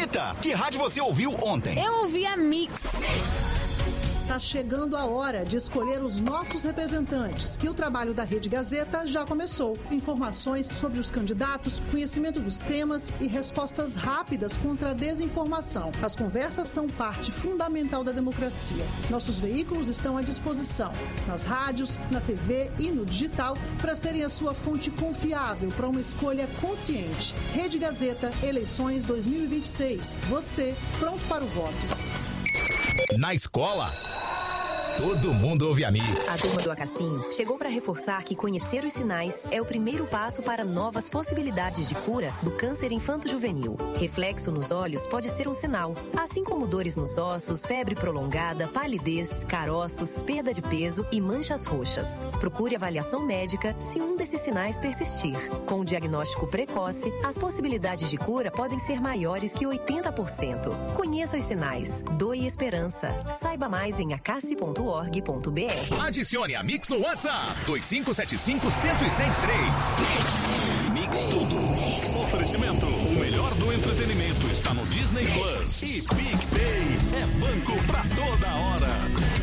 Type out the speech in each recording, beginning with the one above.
Rita, que rádio você ouviu ontem? Eu ouvi a Mix. Tá chegando a hora de escolher os nossos representantes. E o trabalho da Rede Gazeta já começou. Informações sobre os candidatos, conhecimento dos temas e respostas rápidas contra a desinformação. As conversas são parte fundamental da democracia. Nossos veículos estão à disposição, nas rádios, na TV e no digital, para serem a sua fonte confiável para uma escolha consciente. Rede Gazeta, eleições 2026. Você, pronto para o voto. Na escola, todo mundo ouve a Mix. A turma do Acacinho chegou para reforçar que conhecer os sinais é o primeiro passo para novas possibilidades de cura do câncer infanto-juvenil. Reflexo nos olhos pode ser um sinal, assim como dores nos ossos, febre prolongada, palidez, caroços, perda de peso e manchas roxas. Procure avaliação médica se um desses sinais persistir. Com o diagnóstico precoce, as possibilidades de cura podem ser maiores que 80%. Conheça os sinais. Doe esperança. Saiba mais em acaci.org.br. Adicione a Mix no WhatsApp 2575-1063. Mix tudo. Oferecimento: o melhor do entretenimento está no Disney Plus. E PicPay é banco pra toda hora.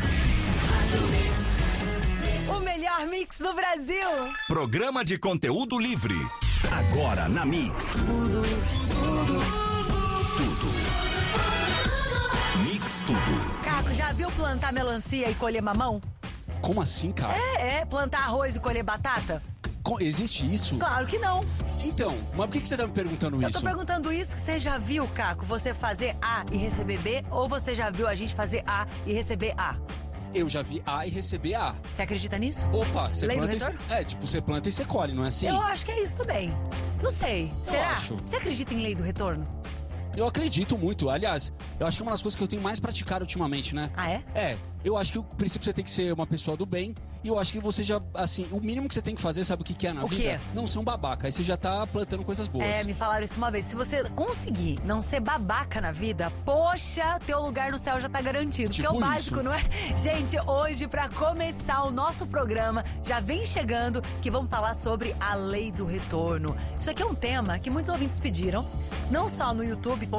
O melhor mix do Brasil. Programa de conteúdo livre. Agora na Mix. Tudo. Mix tudo. Caco, já viu plantar melancia e colher mamão? Como assim, cara? Plantar arroz e colher batata? Existe isso? Claro que não. Então, mas por que você tá me perguntando Eu isso? tô perguntando isso que você já viu, Caco, você fazer A e receber B, ou você já viu a gente fazer A e receber A? Eu já vi A e receber A. Você acredita nisso? Opa, você Lei do planta e retorno? você planta e você colhe, não é assim? Eu acho que é isso também. Não sei. Será? acho. Você acredita em lei do retorno? Eu acredito muito. Aliás, eu acho que é uma das coisas que eu tenho mais praticado ultimamente, né? Ah, é? É. Eu acho que o princípio você tem que ser uma pessoa do bem. E eu acho que você já, assim, o mínimo que você tem que fazer, sabe o que é na O vida? quê? Não ser um babaca. Aí você já tá plantando coisas boas. Me falaram isso uma vez. Se você conseguir não ser babaca na vida, poxa, teu lugar no céu já tá garantido. Tipo Porque é o básico, isso. não é? Gente, hoje, pra começar o nosso programa, já vem chegando que vamos falar sobre a lei do retorno. Isso aqui é um tema que muitos ouvintes pediram, não só no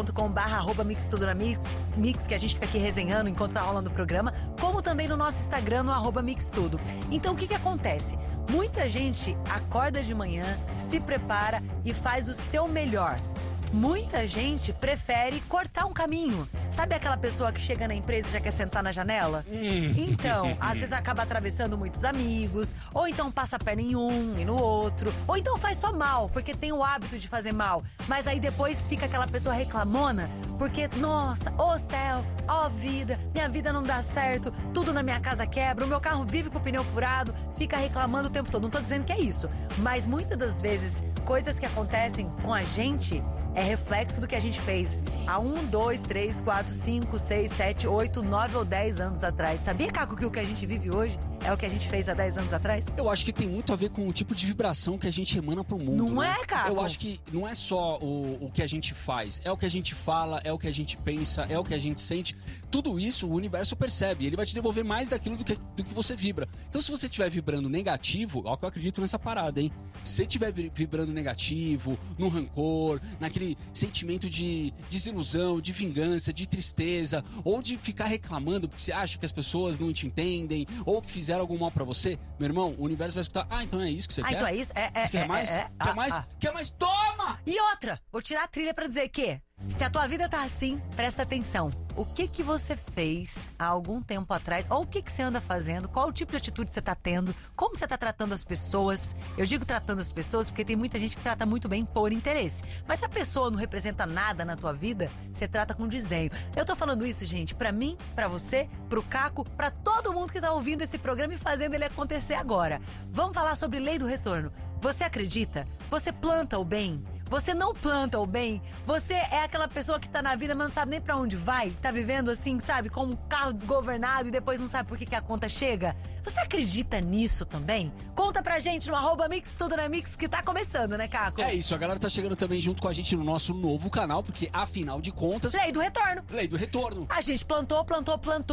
youtube.com/mixtudonamix, que a gente fica aqui resenhando enquanto tá rolando o programa, como também no nosso Instagram, no @mixtudo. Então, o que acontece? Muita gente acorda de manhã, se prepara e faz o seu melhor. Muita gente prefere cortar um caminho. Sabe aquela pessoa que chega na empresa e já quer sentar na janela? Então, às vezes acaba atravessando muitos amigos, ou então passa a perna em um e no outro, ou então faz só mal, porque tem o hábito de fazer mal. Mas aí depois fica aquela pessoa reclamona, porque, nossa, ô céu, ó vida, minha vida não dá certo, tudo na minha casa quebra, o meu carro vive com o pneu furado, fica reclamando o tempo todo. Não tô dizendo que é isso, mas muitas das vezes, coisas que acontecem com a gente é reflexo do que a gente fez há 1, 2, 3, 4, 5, 6, 7, 8, 9 ou 10 anos atrás. Sabia, Caco, que o que a gente vive hoje é o que a gente fez há 10 anos atrás? Eu acho que tem muito a ver com o tipo de vibração que a gente emana pro mundo. Não né? é, Caco? Eu acho que não é só o que a gente faz, é o que a gente fala, é o que a gente pensa, é o que a gente sente. Tudo isso o universo percebe. Ele vai te devolver mais daquilo do que você vibra. Então, se você estiver vibrando negativo, ó, que eu acredito nessa parada, hein? Se você estiver vibrando negativo, no rancor, naquele sentimento de desilusão, de vingança, de tristeza, ou de ficar reclamando porque você acha que as pessoas não te entendem, ou que fizeram algum mal pra você, meu irmão, o universo vai escutar. Ah, então é isso que você quer? Então é isso? Você quer mais? Quer mais? Quer mais? Toma! E outra, vou tirar a trilha pra dizer que, se a tua vida tá assim, presta atenção. O que você fez há algum tempo atrás? Ou o que você anda fazendo? Qual o tipo de atitude você tá tendo? Como você tá tratando as pessoas? Eu digo tratando as pessoas porque tem muita gente que trata muito bem por interesse. Mas se a pessoa não representa nada na tua vida, você trata com desdenho. Eu tô falando isso, gente, pra mim, pra você, pro Caco, pra todo mundo que tá ouvindo esse programa e fazendo ele acontecer agora. Vamos falar sobre lei do retorno. Você acredita? Você planta o bem? Você não planta o bem? Você é aquela pessoa que tá na vida, mas não sabe nem pra onde vai? Tá vivendo assim, sabe? Como um carro desgovernado e depois não sabe por que a conta chega? Você acredita nisso também? Conta pra gente no @mixtudonamix, que tá começando, né, Caco? É isso, a galera tá chegando também junto com a gente no nosso novo canal, porque afinal de contas... Lei do retorno. Lei do retorno. A gente plantou,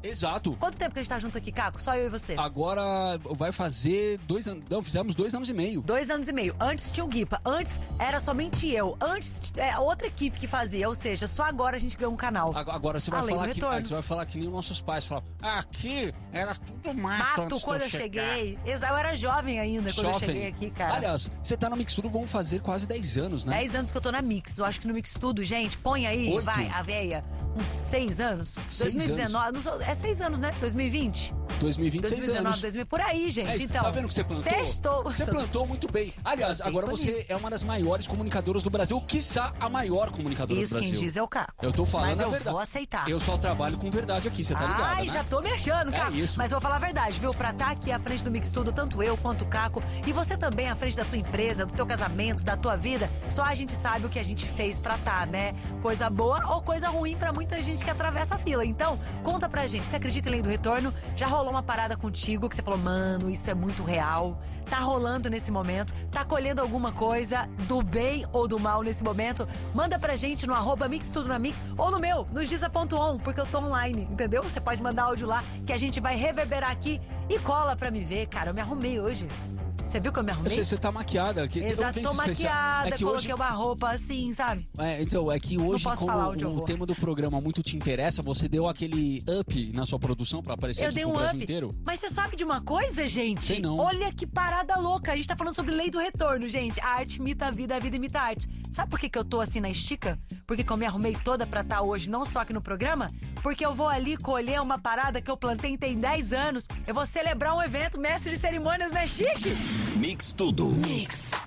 Exato. Quanto tempo que a gente tá junto aqui, Caco? Só eu e você? Agora vai fazer 2 anos. Não, fizemos 2 anos e meio. 2 anos e meio. Antes tinha o Guipa. Antes era somente eu. Antes outra equipe que fazia. Ou seja, só agora a gente ganhou um canal. Agora você vai Além falar do que retorno. você vai falar que nem os nossos pais falavam. Aqui era tudo mato. Mato antes de quando eu cheguei. Eu era jovem ainda quando eu cheguei aqui, cara. Aliás, você tá no Mix Tudo, vão fazer quase 10 anos, né? 10 anos que eu tô na Mix. Eu acho que no Mix Tudo, gente, põe aí, 8. vai, a véia. Uns 6 anos. 6 2019. Não sou- é 6 anos, né? 2020. 2026 2019, anos. 2000. Por aí, gente. Então. Tá vendo que você plantou? Sextou. Você plantou muito bem. Aliás, Bem agora bonito. você é uma das maiores comunicadoras do Brasil, quiçá a maior comunicadora Isso do quem Brasil. diz é o Caco. Eu tô falando Mas a eu verdade. vou aceitar. Eu só trabalho com verdade aqui, você tá ligado, Ai, né? já tô me achando, É Caco. isso. Mas eu vou falar a verdade, viu? Pra estar aqui à frente do Mix Tudo, tanto eu quanto o Caco, e você também à frente da tua empresa, do teu casamento, da tua vida, só a gente sabe o que a gente fez pra estar, né? Coisa boa ou coisa ruim pra muita gente que atravessa a fila. Então, conta pra gente, você acredita em lei do retorno? Já rolou uma parada contigo que você falou, mano, isso é muito real. Tá rolando nesse momento? Tá colhendo alguma coisa do bem ou do mal nesse momento? Manda pra gente no @mixtudonamix ou no meu, no giza.on, porque eu tô online, entendeu? Você pode mandar áudio lá que a gente vai reverberar aqui e cola pra me ver. Cara, eu me arrumei hoje. Você viu que eu me arrumei? Você tá maquiada. Que Exato, tô maquiada, É que coloquei hoje... uma roupa assim, sabe? Então, é que hoje, posso como falar onde eu o vou. tema do programa muito te interessa, você deu aquele up na sua produção pra aparecer Eu aqui dei pro um Brasil up. inteiro. Mas você sabe de uma coisa, gente? Sei não. Olha que parada louca. A gente tá falando sobre lei do retorno, gente. A arte imita a vida imita a arte. Sabe por que eu tô assim na estica? Porque eu me arrumei toda pra estar hoje, não só aqui no programa, porque eu vou ali colher uma parada que eu plantei tem 10 anos. Eu vou celebrar um evento, mestre de cerimônias, não é chique? Mix Tudo. Mix.